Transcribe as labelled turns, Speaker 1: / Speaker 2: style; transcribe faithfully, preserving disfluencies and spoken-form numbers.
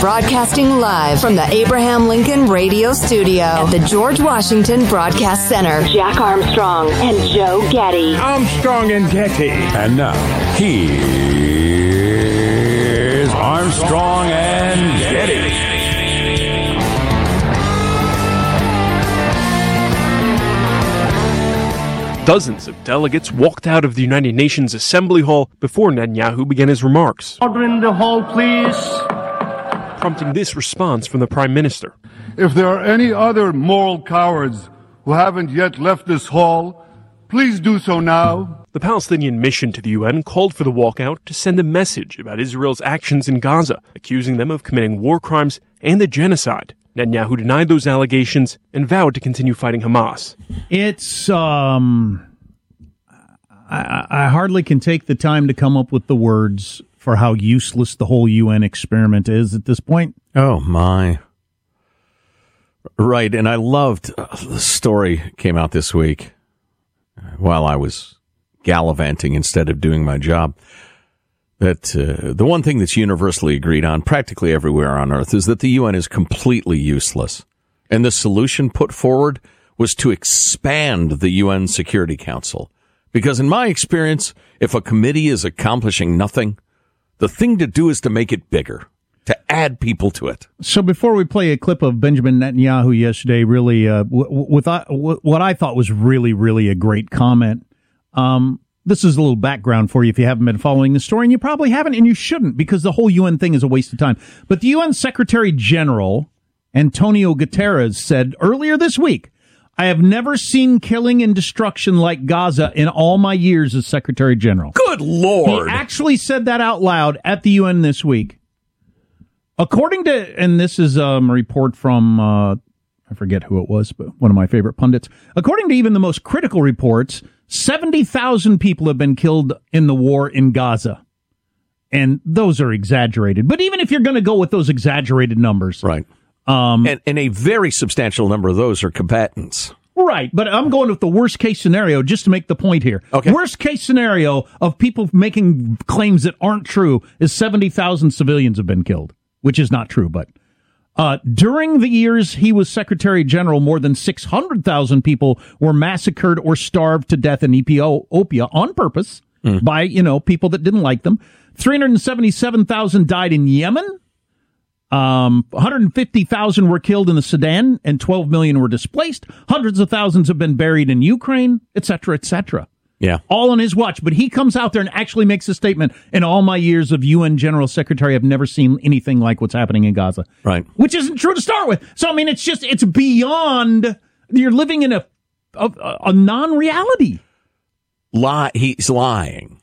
Speaker 1: broadcasting live from the Abraham Lincoln Radio Studio at the George Washington Broadcast Center. Jack Armstrong and Joe Getty.
Speaker 2: Armstrong and Getty.
Speaker 3: And now, here's Armstrong and Getty.
Speaker 4: Dozens of delegates walked out of the United Nations Assembly Hall before Netanyahu began his remarks.
Speaker 5: Order in the hall, please.
Speaker 4: Prompting this response from the Prime Minister.
Speaker 6: If there are any other moral cowards who haven't yet left this hall, please do so now.
Speaker 4: The Palestinian mission to the U N called for the walkout to send a message about Israel's actions in Gaza, accusing them of committing war crimes and a genocide. Netanyahu denied those allegations and vowed to continue fighting Hamas.
Speaker 7: It's, um, I, I hardly can take the time to come up with the words for how useless the whole U N experiment is at this point.
Speaker 8: Oh, my. Right, and I loved uh, the story came out this week while I was gallivanting instead of doing my job. That uh, the one thing that's universally agreed on practically everywhere on Earth is that the U N is completely useless. And the solution put forward was to expand the U N Security Council. Because in my experience, if a committee is accomplishing nothing, the thing to do is to make it bigger, to add people to it.
Speaker 7: So before we play a clip of Benjamin Netanyahu yesterday, really, uh, w- with uh, w- what I thought was really, really a great comment, um, this is a little background for you if you haven't been following the story, and you probably haven't, and you shouldn't, because the whole U N thing is a waste of time. But the U N Secretary General, Antonio Guterres, said earlier this week, I have never seen killing and destruction like Gaza in all my years as Secretary General.
Speaker 8: Good Lord.
Speaker 7: He actually said that out loud at the U N this week. According to, and this is um, a report from, uh, I forget who it was, but one of my favorite pundits. According to even the most critical reports, seventy thousand people have been killed in the war in Gaza. And those are exaggerated. But even if you're going to go with those exaggerated numbers.
Speaker 8: Right.
Speaker 7: Um,
Speaker 8: and, and a very substantial number of those are combatants.
Speaker 7: Right. But I'm going with the worst case scenario just to make the point here.
Speaker 8: Okay.
Speaker 7: Worst case scenario of people making claims that aren't true is seventy thousand civilians have been killed, which is not true, but. Uh, during the years he was Secretary General, more than six hundred thousand people were massacred or starved to death in Ethiopia on purpose mm. by, you know, people that didn't like them. three hundred seventy-seven thousand died in Yemen. Um, one hundred fifty thousand were killed in the Sudan and twelve million were displaced. Hundreds of thousands have been buried in Ukraine, et cetera, et cetera.
Speaker 8: Yeah.
Speaker 7: All on his watch. But he comes out there and actually makes a statement. In all my years of U N General Secretary, I've never seen anything like what's happening in Gaza.
Speaker 8: Right.
Speaker 7: Which isn't true to start with. So, I mean, it's just, it's beyond, you're living in a, a, a non-reality.
Speaker 8: Lie. He's lying.